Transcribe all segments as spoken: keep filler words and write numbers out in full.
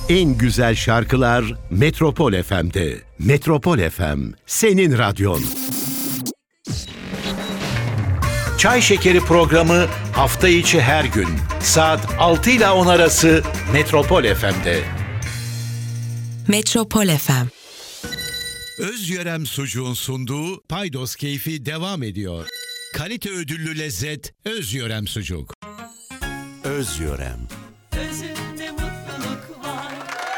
En güzel şarkılar Metropol F M'de. Metropol F M, senin radyon. Çay Şekeri programı hafta içi her gün saat altı ile on arası Metropol F M'de. Metropol F M. Özyörem Sucuğun sunduğu Paydos Keyfi devam ediyor. Kalite ödüllü lezzet Özyörem Sucuk. Özyörem. Özünde mutluluk var.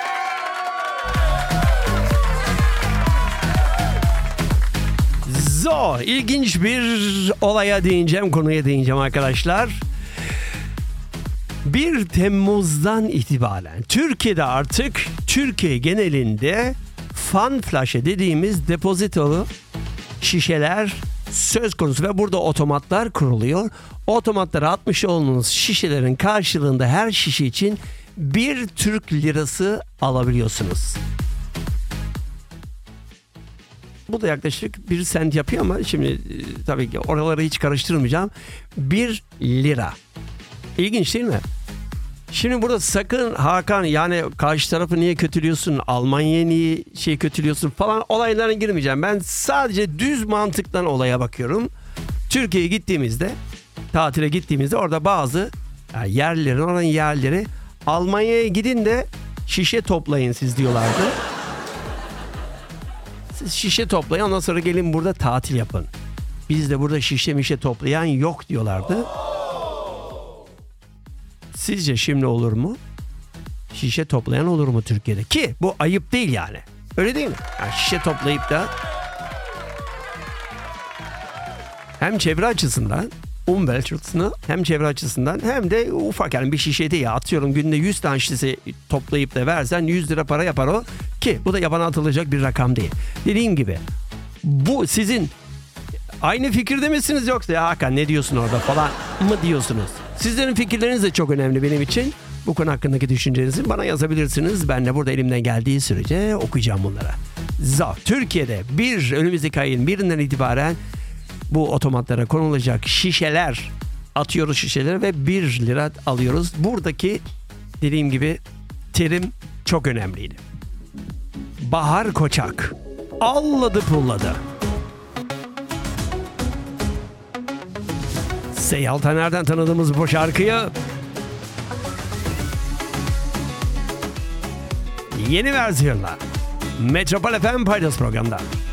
Zo, ilginç bir olaya değineceğim, konuya değineceğim arkadaşlar. bir Temmuz'dan itibaren Türkiye'de artık Türkiye genelinde fan flashe dediğimiz depozitolu şişeler söz konusu ve burada otomatlar kuruluyor. O otomatlara atmış olduğunuz şişelerin karşılığında her şişe için bir Türk lirası alabiliyorsunuz. Bu da yaklaşık bir sent yapıyor ama şimdi e, tabii ki oraları hiç karıştırmayacağım. bir lira. İlginç değil mi? Şimdi burada sakın Hakan, yani karşı tarafı niye kötülüyorsun, Almanya'yı niye şey kötülüyorsun falan olaylarına girmeyeceğim. Ben sadece düz mantıktan olaya bakıyorum. Türkiye'ye gittiğimizde, tatile gittiğimizde orada bazı yani yerlilerin, oranın yerlileri Almanya'ya gidin de şişe toplayın siz diyorlardı. Siz şişe toplayın, ondan sonra gelin burada tatil yapın. Biz de burada şişe mişe toplayan yok diyorlardı. Sizce şimdi olur mu? Şişe toplayan olur mu Türkiye'de? Ki bu ayıp değil yani. Öyle değil mi? Yani şişe toplayıp da hem çevre açısından, umwelt açısından, hem çevre açısından hem de ufak yani bir şişe değil. Atıyorum günde yüz tane şişe toplayıp da versen yüz lira para yapar o. Ki bu da yabana atılacak bir rakam değil. Dediğim gibi bu sizin aynı fikirde misiniz, yoksa ya Hakan ne diyorsun orada falan mı diyorsunuz? Sizlerin fikirleriniz de çok önemli benim için. Bu konu hakkındaki düşüncelerinizi bana yazabilirsiniz. Ben de burada elimden geldiği sürece okuyacağım bunlara. Zaf, Türkiye'de bir önümüzdeki ayın birinden itibaren bu otomatlara konulacak şişeler, atıyoruz şişeleri ve bir lira alıyoruz. Buradaki dediğim gibi terim çok önemliydi. Bahar Koçak alladı pulladı. Seyyal Taner'den tanıdığımız bu şarkıyı yeni versiyonla Metropol F M Paydos programında.